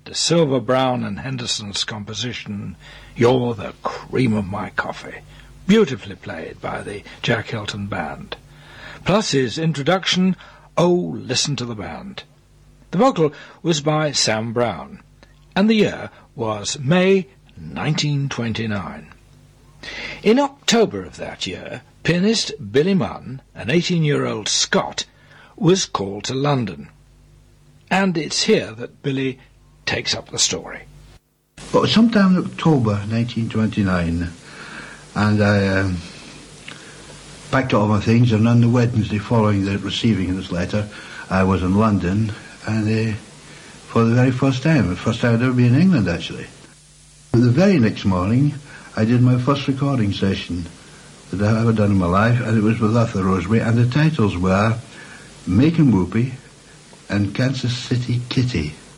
De Silver, Brown and Henderson's composition, You're the Cream of My Coffee, beautifully played by the Jack Hilton Band, plus his introduction, Oh, Listen to the Band. The vocal was by Sam Brown, and the year was May 1929. In October of that year, pianist Billy Munn, an 18-year-old Scot, was called to London. And it's here that Billy takes up the story. Well, sometime in October 1929, and I packed all my things, and on the Wednesday following the receiving of this letter, I was in London, and for the very first time I'd ever been in England, actually. The very next morning, I did my first recording session that I've ever done in my life, and it was with Arthur Rosebery, and the titles were Macon Whoopee and Kansas City Kitty.